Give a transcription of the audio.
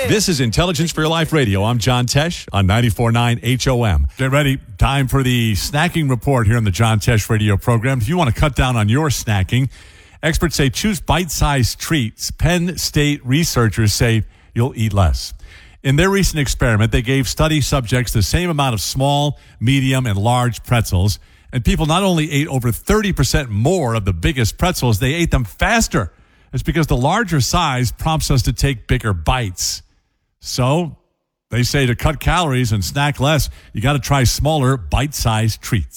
This is Intelligence for Your Life Radio. I'm John Tesh on 94.9 HOM. Get ready. Time for the snacking report here on the John Tesh Radio program. If you want to cut down on your snacking, experts say choose bite-sized treats. Penn State researchers say you'll eat less. In their recent experiment, they gave study subjects the same amount of small, medium, and large pretzels, and people not only ate over 30% more of the biggest pretzels, they ate them faster. It's because the larger size prompts us to take bigger bites. So they say to cut calories and snack less, you got to try smaller, bite-sized treats.